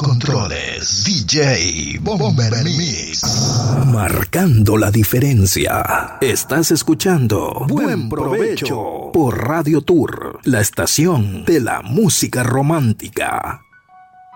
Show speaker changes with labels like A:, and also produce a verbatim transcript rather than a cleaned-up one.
A: controles, D J Bomber Mix.
B: Marcando la diferencia. Estás escuchando Buen Provecho por Radio Tour, la estación de la música romántica.